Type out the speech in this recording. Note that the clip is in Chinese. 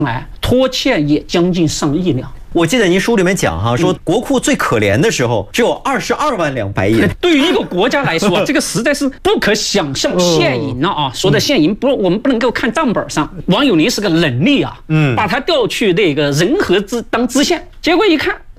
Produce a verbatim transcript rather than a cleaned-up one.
哎，拖欠也将近上亿两。 我记得您书里面讲哈，说国库最可怜的时候只有二十二万两白银。 对于一个国家来说，这个实在是不可想象。现银了啊，说的现银不，我们不能够看账本上。王有龄是个能力啊，嗯，把他调去那个仁和支当知县，结果一看